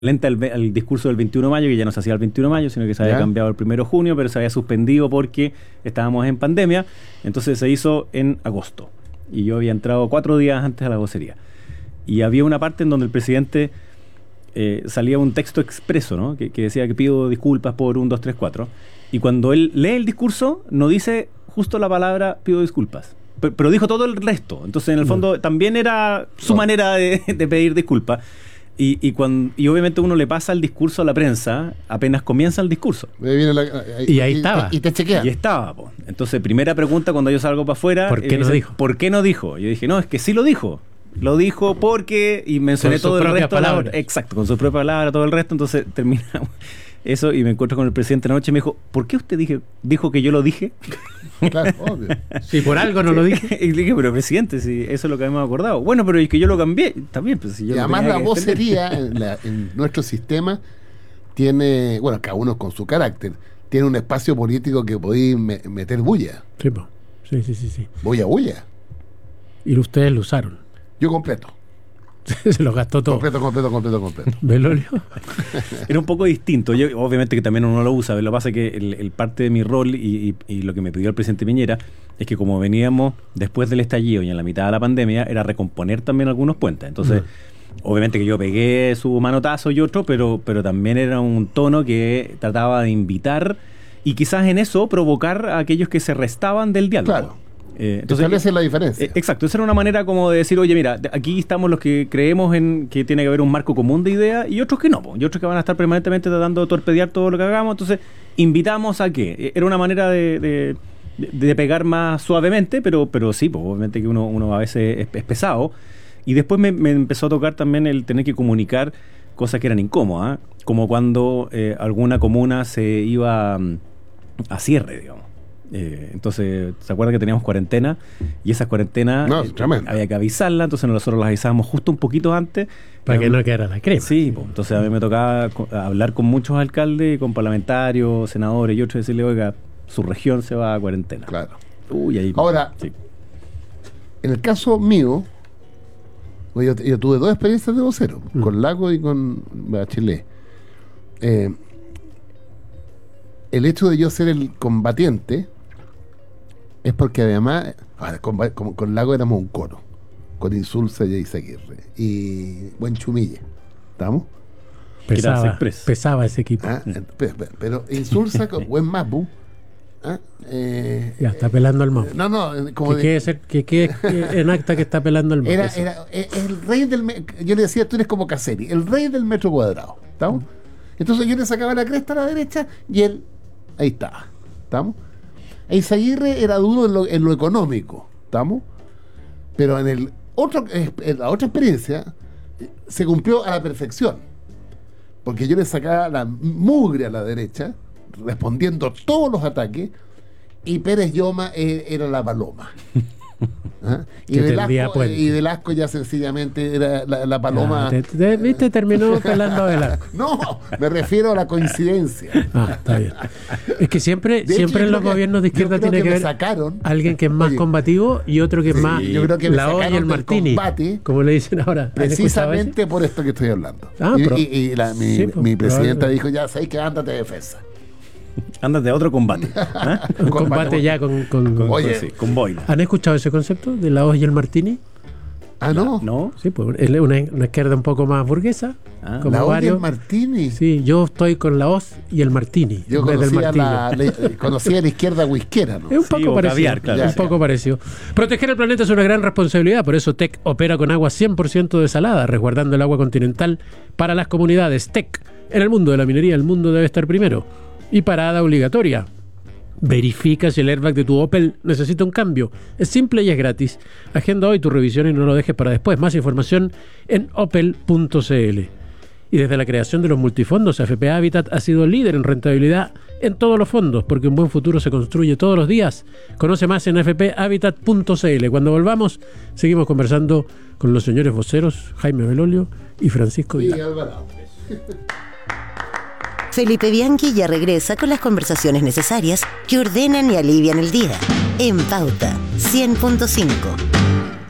lenta al discurso del 21 de mayo, que ya no se hacía el 21 de mayo, sino que se había cambiado el 1 de junio, pero se había suspendido porque estábamos en pandemia, entonces se hizo en agosto. Y yo había entrado 4 días antes a la vocería. Y había una parte en donde el presidente salía un texto expreso, ¿no? Que decía que pido disculpas por 1, 2, 3, 4. Y cuando él lee el discurso, no dice justo la palabra pido disculpas. Pero dijo todo el resto. Entonces, en el fondo, también era su manera de pedir disculpas. Y obviamente uno le pasa el discurso a la prensa apenas comienza el discurso. Y ahí estaba. Y te chequea. Y estaba, po. Entonces, primera pregunta cuando yo salgo para afuera. ¿Por qué no dijo? ¿Por qué no dijo? Yo dije, no, es que sí lo dijo. Lo dijo porque... Y mencioné todo el resto. Exacto, con sus propias palabras, todo el resto. Entonces, terminamos eso y me encuentro con el presidente anoche y me dijo, ¿por qué usted dijo que yo lo dije? Claro, obvio. Sí, por algo no lo dije. Y le dije, pero presidente, si eso es lo que habíamos acordado. Bueno, pero es que yo lo cambié. También, pues si yo y además la vocería en nuestro sistema tiene, bueno, cada uno con su carácter, tiene un espacio político que podéis meter bulla. Sí. Bulla. Y ustedes lo usaron. Yo completo. Se lo gastó todo. Completo. ¿Belolio? Era un poco distinto. Yo, obviamente que también uno lo usa, pero lo que pasa es que el parte de mi rol y lo que me pidió el presidente Piñera es que como veníamos después del estallido y en la mitad de la pandemia, era recomponer también algunos puentes. Entonces, obviamente que yo pegué su manotazo y otro, pero también era un tono que trataba de invitar y quizás en eso provocar a aquellos que se restaban del diálogo. Claro. Entonces, esa es la diferencia. Exacto, esa era una manera como de decir, oye, mira, aquí estamos los que creemos en que tiene que haber un marco común de ideas y otros que no, y otros que van a estar permanentemente tratando de torpedear todo lo que hagamos. Entonces, invitamos a que era una manera de pegar más suavemente, pero sí, pues, obviamente que uno a veces es pesado. Y después me empezó a tocar también el tener que comunicar cosas que eran incómodas, como cuando alguna comuna se iba a cierre, digamos. Entonces, ¿se acuerdan que teníamos cuarentena? Y esas cuarentenas había que avisarla, entonces nosotros las avisábamos justo un poquito antes. Para que no quedara la crema. Sí, pues, entonces a mí me tocaba hablar con muchos alcaldes, con parlamentarios, senadores y otros, decirle, oiga, su región se va a cuarentena. Claro. Ahí, ahora, sí. En el caso mío, yo tuve 2 experiencias de vocero, con Lago y con Bachelet. El hecho de yo ser el combatiente es porque además con Lago éramos un coro, con Insulza y Eizaguirre y Buen Chumilla, ¿estamos? Pesaba ese equipo. Pero Insulza con Buen Mapu ya está pelando al Mapu. Como que en acta que está pelando al Mapu. Era el rey del yo le decía, tú eres como Caseri, el rey del metro cuadrado, ¿estamos? Entonces yo le sacaba la cresta a la derecha y él ahí estaba, ¿estamos? Eizaguirre era duro en lo económico, ¿estamos? Pero en la otra experiencia se cumplió a la perfección, porque yo le sacaba la mugre a la derecha, respondiendo todos los ataques, y Pérez Lloma era la paloma. ¿Ah? Y Velasco ya sencillamente era la paloma. ¿Viste? Terminó pelando a Velasco. No, me refiero a la coincidencia. Está bien. Es que siempre en los gobiernos de izquierda tiene que haber alguien que es más combativo y otro que es más yo creo que la O y el Martini, como le dicen ahora. Precisamente por esto que estoy hablando. Mi presidenta dijo, ya sabes que ándate de defensa. Andas de otro combate. Un combate ya con boina. ¿Han escuchado ese concepto de la hoz y el martini? No. Sí, pues es una izquierda un poco más burguesa. Como la hoz y el martini. Sí, yo estoy con la hoz y el martini. Yo conocía la izquierda whiskera, ¿no? Es un poco parecido. Caviar, claro. Un poco parecido. Proteger el planeta es una gran responsabilidad, por eso TEC opera con agua 100% desalada, resguardando el agua continental para las comunidades. TEC, en el mundo de la minería, el mundo debe estar primero. Y parada obligatoria. Verifica si el airbag de tu Opel necesita un cambio. Es simple y es gratis. Agenda hoy tu revisión y no lo dejes para después. Más información en opel.cl. Y desde la creación de los multifondos, AFP Habitat ha sido líder en rentabilidad en todos los fondos, porque un buen futuro se construye todos los días. Conoce más en afphabitat.cl. Cuando volvamos, seguimos conversando con los señores voceros Jaime Belolio y Francisco Vidal. Felipe Bianchi ya regresa con las conversaciones necesarias que ordenan y alivian el día. En Pauta 100.5.